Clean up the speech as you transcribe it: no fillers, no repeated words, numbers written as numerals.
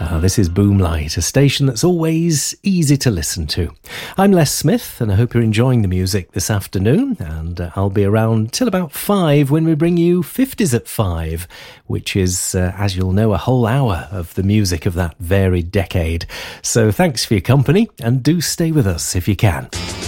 This is Boomlight, a station that's always easy to listen to. I'm Les Smith, and I hope you're enjoying the music this afternoon, and I'll be around till about 5 when we bring you 50s at 5, which is, as you'll know, a whole hour of the music of that varied decade. So thanks for your company, and do stay with us if you can.